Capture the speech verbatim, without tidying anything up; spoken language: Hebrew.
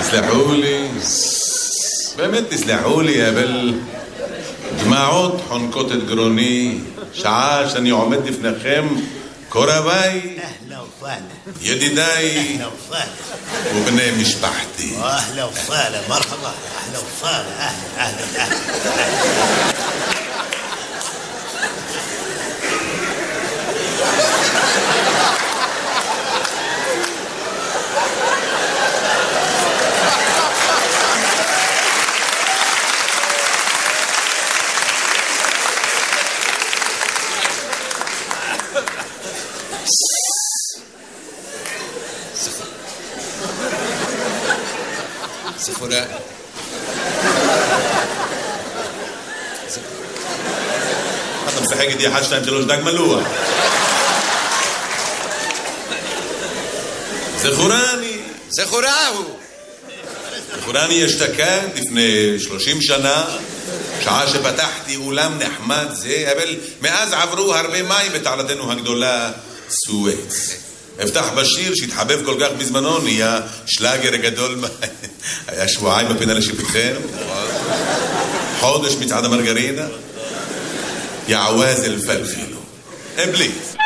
תסלחו לי, באמת תסלחו לי, אבל דמעות חונקות את גרוני, שעה שאני עומד לפניכם, קורביי, ידידיי ובני משפחתי. אהלה וסהלה, מרחבה, אהלה וסהלה, אהלה, אהלה, אהלה. זכורה. אתה משחק איתי אחד, שתיים, שלוש, דג מלוח. זכורני. זכורהו. זכורני אשתקד לפני שלושים שנה, שעה שפתחתי אולם נחמד זה, אבל מאז עברו הרבה מים בתעלתנו הגדולה סואץ. אפתח בשיר שהתחבב כל כך בזמנו, נהיה שלאגר גדול, היה שבועיים בפינה לשיפוטכם, חודש מצעד המרגרינה, יעווז אל פלפילו. בלי